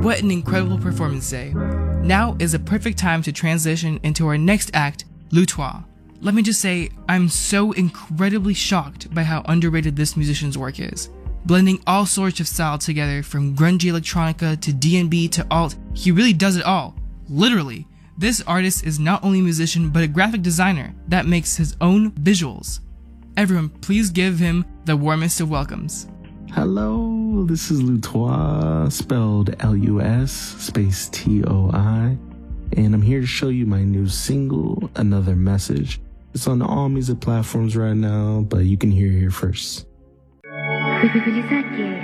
what an incredible performance day. Now is a perfect time to transition into our next act, Lutois. Let me just say, I'm so incredibly shocked by how underrated this musician's work is. Blending all sorts of styles together, from grungy electronica to D&B to alt, he really does it all. Literally. This artist is not only a musician but a graphic designer that makes his own visuals. Everyone, please give him the warmest of welcomes. Hello, this is Lutois, spelled L-U-S space T-O-I, and I'm here to show you my new single, Another Message. It's on all music platforms right now, but you can hear it here first.